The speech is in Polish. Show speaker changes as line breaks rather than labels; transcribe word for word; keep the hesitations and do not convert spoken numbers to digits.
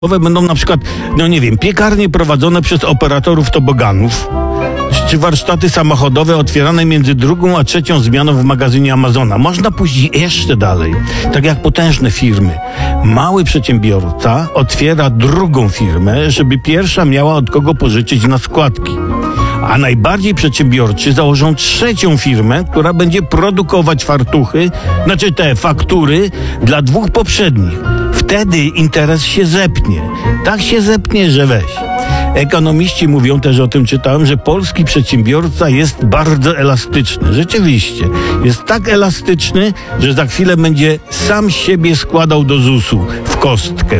Będą na przykład, no nie wiem, piekarnie prowadzone przez operatorów toboganów, czy warsztaty samochodowe otwierane między drugą a trzecią zmianą w magazynie Amazona. Można pójść jeszcze dalej. Tak jak potężne firmy. Mały przedsiębiorca otwiera drugą firmę, żeby pierwsza miała od kogo pożyczyć na składki. A najbardziej przedsiębiorczy założą trzecią firmę, która będzie produkować fartuchy, znaczy te faktury dla dwóch poprzednich. Wtedy interes się zepnie. Tak się zepnie, że weź. Ekonomiści mówią, też o tym czytałem, że polski przedsiębiorca jest bardzo elastyczny. Rzeczywiście. Jest tak elastyczny, że za chwilę będzie sam siebie składał do zusu w kostkę.